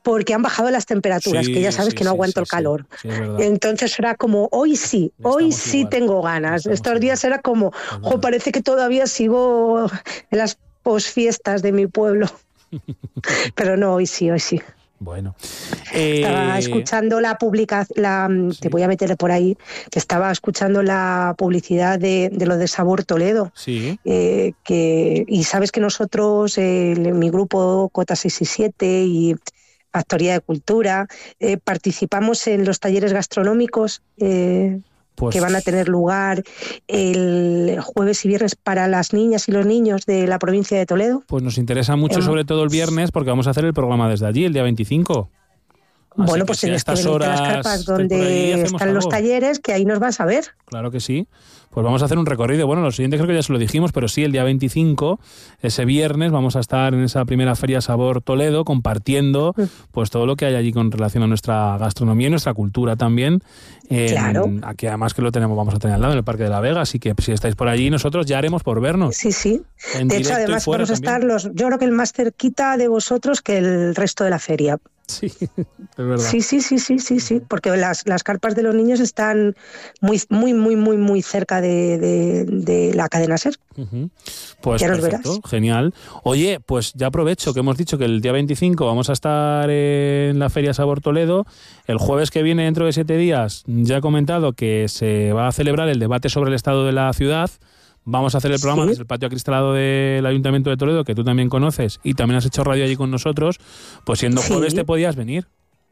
porque han bajado las temperaturas, que ya sabes que no aguanto el calor. Sí, es verdad. Entonces era como, hoy sí tengo ganas. Estos días era como, parece que todavía sigo en las posfiestas de mi pueblo. Pero no, hoy sí. Bueno. Estaba escuchando la publicación, te voy a meter por ahí, que estaba escuchando la publicidad de lo de Sabor Toledo. Sí. Y sabes que nosotros, mi grupo Cota 667 y Factoría de Cultura, participamos en los talleres gastronómicos que van a tener lugar el jueves y viernes para las niñas y los niños de la provincia de Toledo. Pues nos interesa mucho, sobre todo el viernes, porque vamos a hacer el programa desde allí, el día 25. Bueno, pues tienes que venir a las carpas donde están los talleres, que ahí nos vas a ver. Claro que sí. Pues vamos a hacer un recorrido. Bueno, los siguientes creo que ya se lo dijimos, pero sí, el día 25, ese viernes, vamos a estar en esa primera Feria Sabor Toledo compartiendo pues todo lo que hay allí con relación a nuestra gastronomía y nuestra cultura también. Claro. Aquí además que vamos a tener al lado en el Parque de la Vega, así que si estáis por allí, nosotros ya haremos por vernos. Sí. De hecho, además vamos a estar yo creo que el más cerquita de vosotros que el resto de la feria. Sí, es verdad. Sí, porque las carpas de los niños están muy cerca de la cadena SER. Pues ya perfecto, nos verás. Genial. Oye, pues ya aprovecho que hemos dicho que el día 25 vamos a estar en la Feria Sabor Toledo. El jueves que viene, dentro de 7 días, ya he comentado que se va a celebrar el debate sobre el estado de la ciudad. Vamos a hacer el programa desde el patio acristalado del Ayuntamiento de Toledo, que tú también conoces, y también has hecho radio allí con nosotros. Pues siendo jueves te podías venir.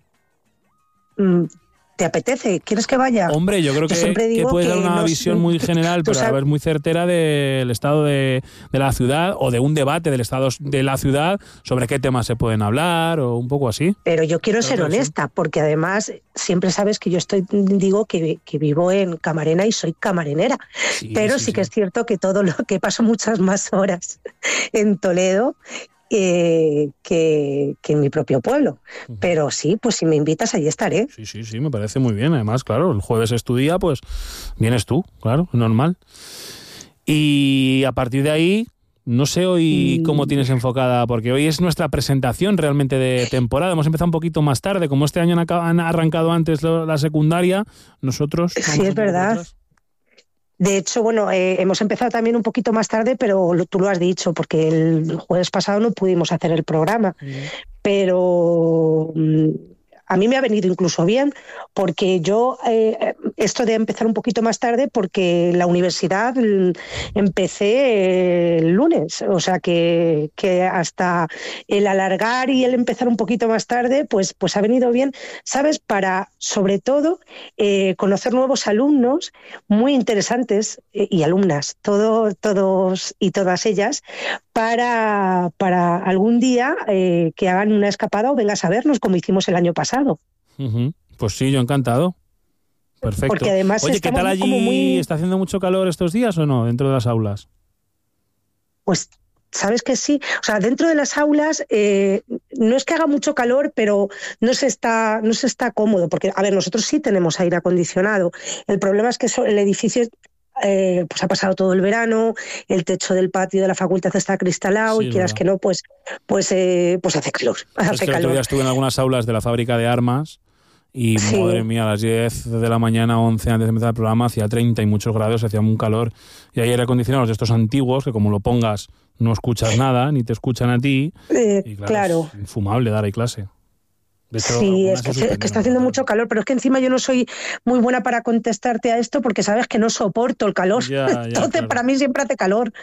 ¿Te apetece? ¿Quieres que vaya? Hombre, yo creo que puedes dar una visión muy general, pero a ver, muy certera del estado de la ciudad, o de un debate del estado de la ciudad, sobre qué temas se pueden hablar, o un poco así. Pero yo quiero ser honesta, porque además siempre sabes que yo digo que vivo en Camarena y soy camarenera. Pero sí que es cierto que todo lo que paso muchas más horas en Toledo que en mi propio pueblo. Pero sí, pues si me invitas, allí estaré. Sí, me parece muy bien. Además, claro, el jueves es tu día, pues vienes tú, claro, normal. Y a partir de ahí, no sé hoy cómo tienes enfocada, porque hoy es nuestra presentación realmente de temporada. Hemos empezado un poquito más tarde, como este año han arrancado antes la secundaria, nosotros... Sí, es verdad. De hecho, bueno, hemos empezado también un poquito más tarde, pero tú lo has dicho, porque el jueves pasado no pudimos hacer el programa. Pero a mí me ha venido incluso bien, porque yo, esto de empezar un poquito más tarde, porque la universidad empecé el lunes, o sea que hasta el alargar y el empezar un poquito más tarde, pues ha venido bien, ¿sabes? Para, sobre todo, conocer nuevos alumnos muy interesantes y alumnas, todos y todas ellas, para algún día que hagan una escapada o vengas a vernos, como hicimos el año pasado. Pues sí, yo encantado. Perfecto. Porque además oye, ¿qué tal allí? ¿Está haciendo mucho calor estos días o no, dentro de las aulas? Pues sabes que sí. O sea, dentro de las aulas no es que haga mucho calor, pero no se está cómodo. Porque, a ver, nosotros sí tenemos aire acondicionado. El problema es que el edificio... pues ha pasado todo el verano, el techo del patio de la facultad está acristalado y quieras que no, pues hace calor. El otro día estuve en algunas aulas de la fábrica de armas y madre mía, a las 10 de la mañana, 11 antes de empezar el programa, hacía 30 y muchos grados, hacía un calor y hay aire acondicionados de estos antiguos que como lo pongas no escuchas nada, ni te escuchan a ti y claro, es infumable dar ahí clase. Hecho, sí, es que está haciendo mucho calor, pero es que encima yo no soy muy buena para contestarte a esto porque sabes que no soporto el calor. Entonces, claro, para mí siempre hace calor.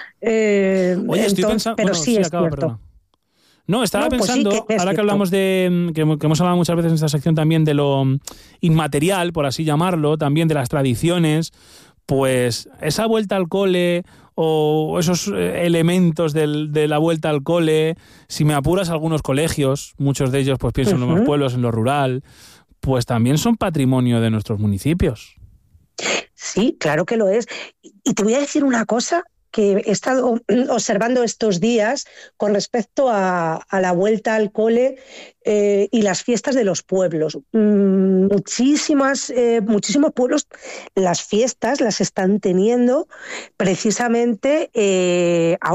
Oye, estoy pensando... Pero sí, es cierto. Perdona. No, estaba pensando, pues sí, ahora que hablamos de... que hemos hablado muchas veces en esta sección también de lo inmaterial, por así llamarlo, también de las tradiciones, pues esa vuelta al cole... o esos elementos de la vuelta al cole, si me apuras algunos colegios, muchos de ellos pues pienso en los pueblos, en lo rural, pues también son patrimonio de nuestros municipios. Sí, claro que lo es. Y te voy a decir una cosa que he estado observando estos días con respecto a la vuelta al cole y las fiestas de los pueblos. Muchísimos pueblos las fiestas las están teniendo precisamente ahora.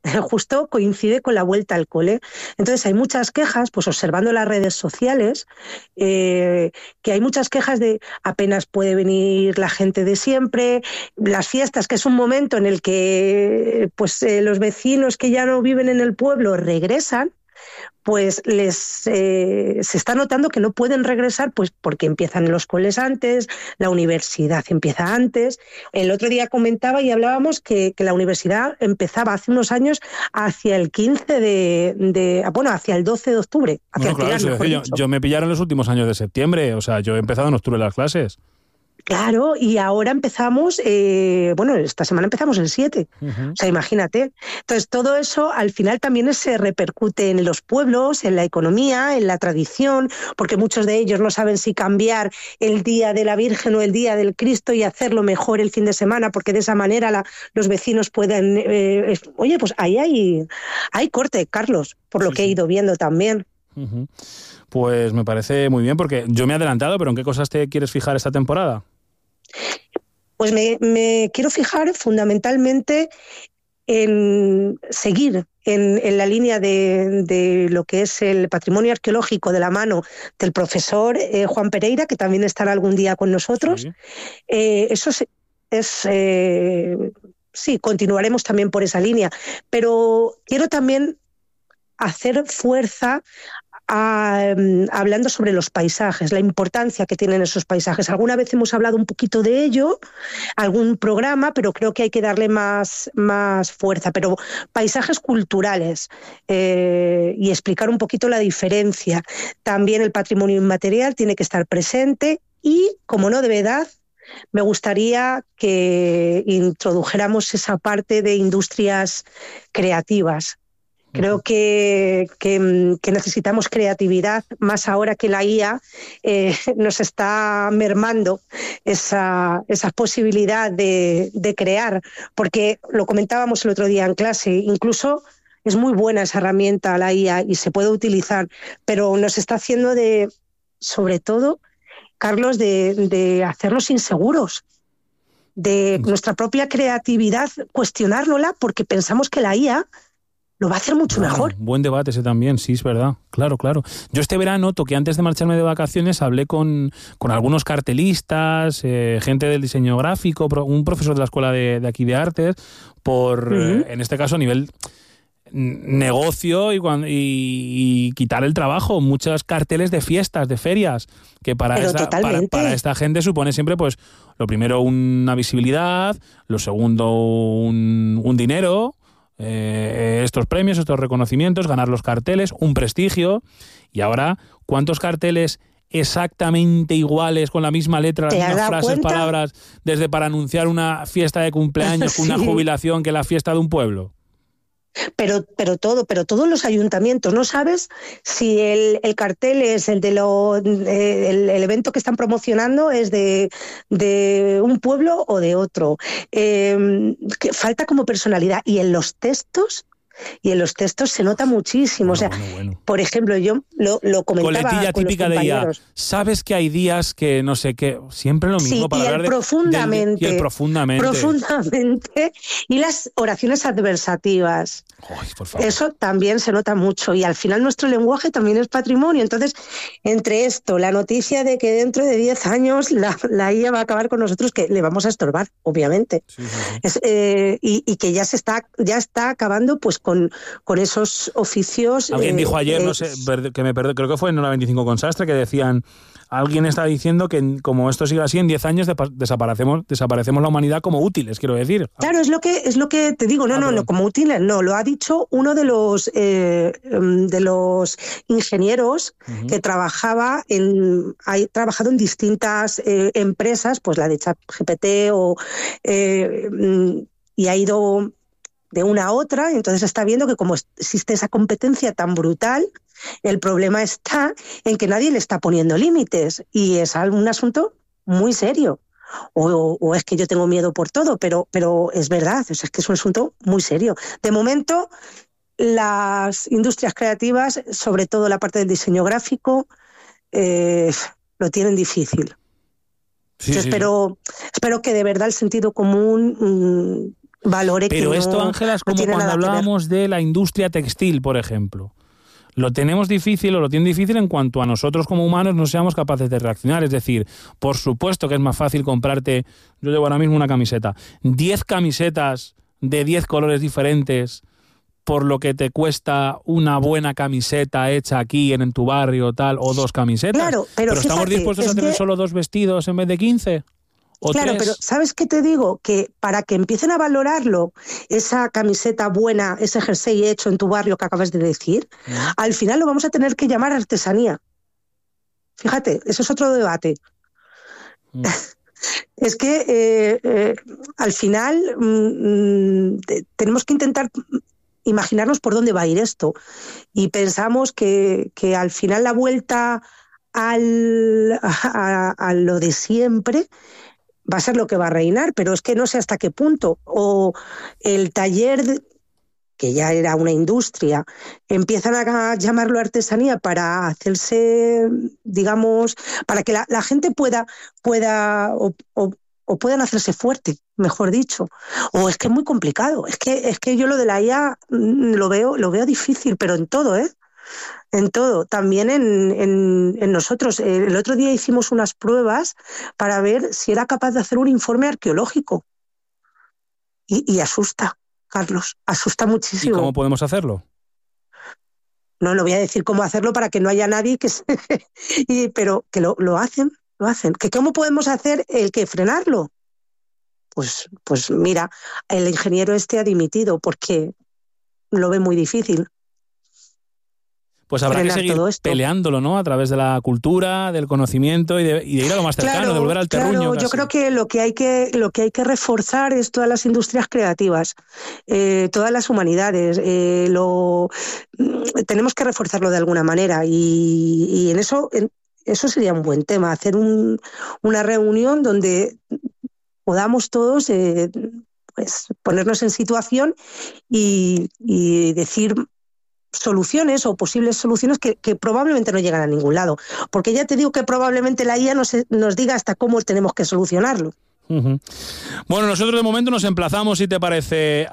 justo coincide con la vuelta al cole. Entonces hay muchas quejas, pues observando las redes sociales, que hay muchas quejas de apenas puede venir la gente de siempre, las fiestas, que es un momento en el que pues los vecinos que ya no viven en el pueblo regresan, pues se está notando que no pueden regresar pues porque empiezan los coles antes, la universidad empieza antes. El otro día comentaba y hablábamos que la universidad empezaba hace unos años hacia el 15 hacia el 12 de octubre. Hacia Bueno, claro, el final, yo me pillaron los últimos años de septiembre, o sea, yo he empezado en octubre las clases. Claro, y ahora empezamos, esta semana empezamos el 7, Uh-huh. o sea, imagínate. Entonces, todo eso al final también se repercute en los pueblos, en la economía, en la tradición, porque muchos de ellos no saben si cambiar el Día de la Virgen o el Día del Cristo y hacerlo mejor el fin de semana, porque de esa manera los vecinos pueden... oye, pues ahí hay corte, Carlos, por lo que he ido viendo también. Uh-huh. Pues me parece muy bien, porque yo me he adelantado, pero ¿en qué cosas te quieres fijar esta temporada? Pues me quiero fijar fundamentalmente en seguir en la línea de lo que es el patrimonio arqueológico de la mano del profesor Juan Pereira, que también estará algún día con nosotros. Sí. Eso sí, continuaremos también por esa línea, pero quiero también hacer fuerza hablando sobre los paisajes, la importancia que tienen esos paisajes. Alguna vez hemos hablado un poquito de ello, algún programa, pero creo que hay que darle más fuerza. Pero paisajes culturales y explicar un poquito la diferencia. También el patrimonio inmaterial tiene que estar presente y, como novedad, me gustaría que introdujéramos esa parte de industrias creativas. Creo que necesitamos creatividad, más ahora que la IA nos está mermando esa posibilidad de crear, porque lo comentábamos el otro día en clase, incluso es muy buena esa herramienta, la IA, y se puede utilizar, pero nos está haciendo sobre todo, Carlos, de hacernos inseguros, de nuestra propia creatividad, cuestionárnosla, porque pensamos que la IA lo va a hacer mucho mejor. Buen debate ese también, sí, es verdad. Claro. Yo este verano toqué, antes de marcharme de vacaciones, hablé con algunos cartelistas, gente del diseño gráfico, un profesor de la escuela de aquí de artes, en este caso a nivel negocio y quitar el trabajo. Muchos carteles de fiestas, de ferias, que para esta gente supone siempre, pues, lo primero una visibilidad, lo segundo un dinero, estos premios, estos reconocimientos, ganar los carteles, un prestigio. Y ahora, ¿cuántos carteles exactamente iguales, con la misma letra, las mismas frases, palabras, desde para anunciar una fiesta de cumpleaños, sí, una jubilación, que la fiesta de un pueblo? Pero todos los ayuntamientos, ¿no sabes si el cartel es el de el evento que están promocionando es de un pueblo o de otro? Que falta como personalidad. Y en los textos se nota muchísimo. Bueno. Por ejemplo, yo lo comentaba coletilla con típica los de compañeros. ella. Sabes que hay días que no sé qué, siempre lo mismo, sí, para hablar profundamente. Y el profundamente. Profundamente. Y las oraciones adversativas. Ay, por favor. Eso también se nota mucho. Y al final nuestro lenguaje también es patrimonio. Entonces, entre esto, la noticia de que dentro de 10 años la IA va a acabar con nosotros, que le vamos a estorbar, obviamente. Sí. Y que ya está acabando pues con esos oficios. Alguien dijo ayer, no sé, creo que fue en Hora 25 con Sastre, que decían, alguien está diciendo que como esto siga así, en 10 años desaparecemos la humanidad como útiles, quiero decir. Claro, es lo que te digo, no, como útiles no, lo ha dicho uno de los ingenieros que ha trabajado en distintas empresas, pues la de ChatGPT y ha ido de una a otra, entonces está viendo que como existe esa competencia tan brutal, el problema está en que nadie le está poniendo límites y es un asunto muy serio. O es que yo tengo miedo por todo, pero es verdad, o sea, es que es un asunto muy serio. De momento, las industrias creativas, sobre todo la parte del diseño gráfico, lo tienen difícil. Sí, yo espero que de verdad el sentido común valore. Pero que esto, no, Ángela, es no como cuando hablábamos de la industria textil, por ejemplo. Lo tenemos difícil o lo tienen difícil en cuanto a nosotros como humanos no seamos capaces de reaccionar. Es decir, por supuesto que es más fácil comprarte, yo llevo ahora mismo una camiseta, 10 camisetas de 10 colores diferentes por lo que te cuesta una buena camiseta hecha aquí en tu barrio tal, o 2 camisetas. Claro, pero fíjate, ¿estamos dispuestos a tener solo 2 vestidos en vez de 15? Claro, 3. pero ¿sabes qué te digo? Que para que empiecen a valorarlo, esa camiseta buena, ese jersey hecho en tu barrio que acabas de decir, al final lo vamos a tener que llamar artesanía. Fíjate, eso es otro debate. Es que al final tenemos que intentar imaginarnos por dónde va a ir esto. Y pensamos que al final la vuelta a lo de siempre va a ser lo que va a reinar, pero es que no sé hasta qué punto. O el taller, que ya era una industria, empiezan a llamarlo artesanía para hacerse, digamos, para que la gente pueda o puedan hacerse fuerte, mejor dicho. O es que es muy complicado. Es que yo lo de la IA lo veo difícil, pero en todo, en todo, también en nosotros. El otro día hicimos unas pruebas para ver si era capaz de hacer un informe arqueológico. Y asusta, Carlos, asusta muchísimo. ¿Y cómo podemos hacerlo? No voy a decir cómo hacerlo para que no haya nadie que pero que lo hacen. ¿Que cómo podemos hacer el que frenarlo? Pues mira, el ingeniero ha dimitido porque lo ve muy difícil. Pues habrá que seguir peleándolo, ¿no? A través de la cultura, del conocimiento y de ir a lo más cercano, de volver al terruño. Claro, yo creo que lo que hay que reforzar es todas las industrias creativas, todas las humanidades. Tenemos que reforzarlo de alguna manera y en eso sería un buen tema, hacer una reunión donde podamos todos pues ponernos en situación y decir soluciones o posibles soluciones que probablemente no llegan a ningún lado. Porque ya te digo que probablemente la IA nos diga hasta cómo tenemos que solucionarlo. Uh-huh. Bueno, nosotros de momento nos emplazamos, si te parece,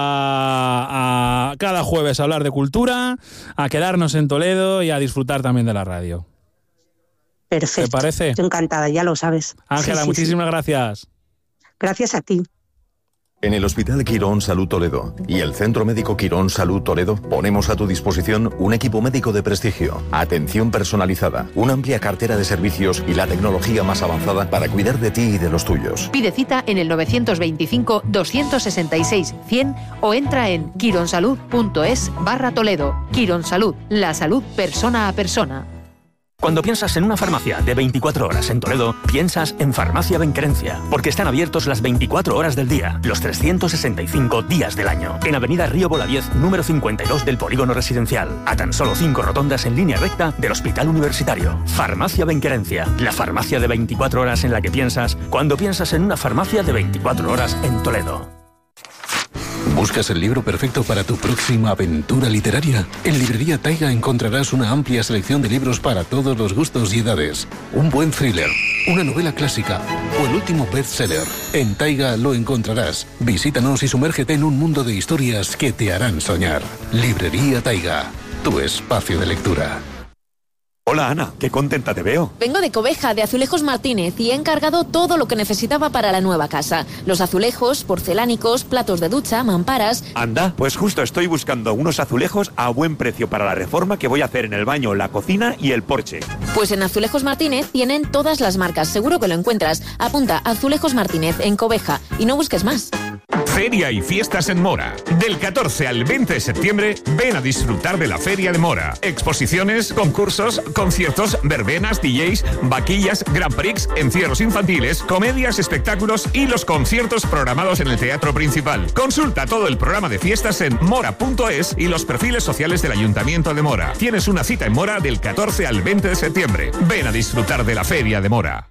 a cada jueves a hablar de cultura, a quedarnos en Toledo y a disfrutar también de la radio. Perfecto. ¿Te parece? Estoy encantada, ya lo sabes. Ángela, muchísimas gracias. Gracias a ti. En el Hospital Quirón Salud Toledo y el Centro Médico Quirón Salud Toledo ponemos a tu disposición un equipo médico de prestigio, atención personalizada, una amplia cartera de servicios y la tecnología más avanzada para cuidar de ti y de los tuyos. Pide cita en el 925-266-100 o entra en quironsalud.es/Toledo. Quirón Salud, la salud persona a persona. Cuando piensas en una farmacia de 24 horas en Toledo, piensas en Farmacia Benquerencia, porque están abiertos las 24 horas del día, los 365 días del año. En Avenida Río Bolaviez, número 52 del Polígono Residencial, a tan solo 5 rotondas en línea recta del Hospital Universitario. Farmacia Benquerencia, la farmacia de 24 horas en la que piensas cuando piensas en una farmacia de 24 horas en Toledo. ¿Buscas el libro perfecto para tu próxima aventura literaria? En Librería Taiga encontrarás una amplia selección de libros para todos los gustos y edades. Un buen thriller, una novela clásica o el último bestseller. En Taiga lo encontrarás. Visítanos y sumérgete en un mundo de historias que te harán soñar. Librería Taiga, tu espacio de lectura. Hola Ana, qué contenta te veo. Vengo de Coveja, de Azulejos Martínez, y he encargado todo lo que necesitaba para la nueva casa. Los azulejos, porcelánicos, platos de ducha, mamparas... Anda, pues justo estoy buscando unos azulejos a buen precio para la reforma que voy a hacer en el baño, la cocina y el porche. Pues en Azulejos Martínez tienen todas las marcas, seguro que lo encuentras. Apunta Azulejos Martínez en Coveja y no busques más. Feria y fiestas en Mora. Del 14 al 20 de septiembre, ven a disfrutar de la Feria de Mora. Exposiciones, concursos, conciertos, verbenas, DJs, vaquillas, Grand Prix, encierros infantiles, comedias, espectáculos y los conciertos programados en el teatro principal. Consulta todo el programa de fiestas en mora.es y los perfiles sociales del Ayuntamiento de Mora. Tienes una cita en Mora del 14 al 20 de septiembre. Ven a disfrutar de la Feria de Mora.